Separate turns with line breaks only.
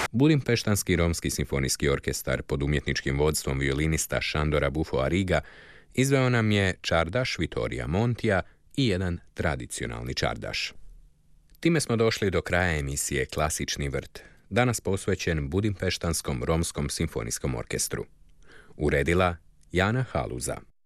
Budimpeštanski romski simfonijski orkestar pod umjetničkim vodstvom violinista Šandora Bufo-Ariga izveo nam je čardaš Vittorija Montija i jedan tradicionalni čardaš. Time smo došli do kraja emisije Klasični vrt, danas posvećen Budimpeštanskom romskom simfonijskom orkestru. Uredila Jana Haluza.